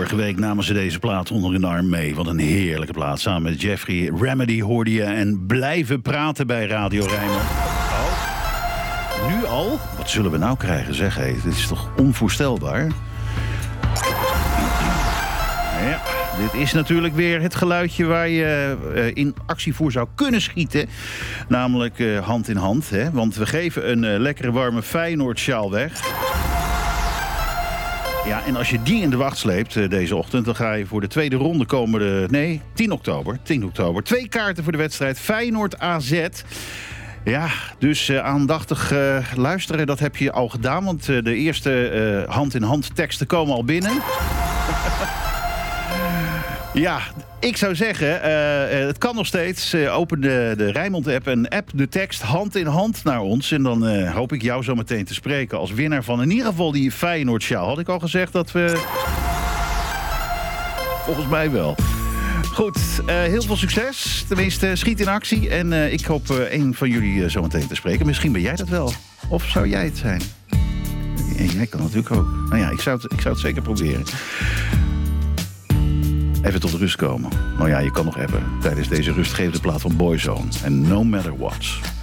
Vorige week namen ze deze plaat onder hun arm mee. Wat een heerlijke plaat. Samen met Jeffrey Remedy hoorde je en blijven praten bij Radio Rijnmond. Nu al? Wat zullen we nou krijgen, zeg hé? Dit is toch onvoorstelbaar? Ja, dit is natuurlijk weer het geluidje waar je in actie voor zou kunnen schieten. Namelijk hand in hand. Hè? Want we geven een lekkere warme Feyenoord-sjaal weg. Ja, en als je die in de wacht sleept deze ochtend, dan ga je voor de tweede ronde komende... Nee, 10 oktober. 2 kaarten voor de wedstrijd Feyenoord-AZ. Ja, dus aandachtig luisteren, dat heb je al gedaan. Want de eerste hand-in-hand teksten komen al binnen. Ja, ik zou zeggen, het kan nog steeds. Open de Rijnmond-app en app de tekst hand in hand naar ons. En dan hoop ik jou zo meteen te spreken als winnaar van in ieder geval die Feyenoord-sjaal. Had ik al gezegd dat we... Volgens mij wel. Goed, heel veel succes. Tenminste, schiet in actie. En ik hoop een van jullie zo meteen te spreken. Misschien ben jij dat wel. Of zou jij het zijn? Jij kan natuurlijk ook. Nou ja, ik zou het zeker proberen. Even tot rust komen. Nou ja, je kan nog hebben tijdens deze rustgevende plaat van Boyzone. En No Matter What.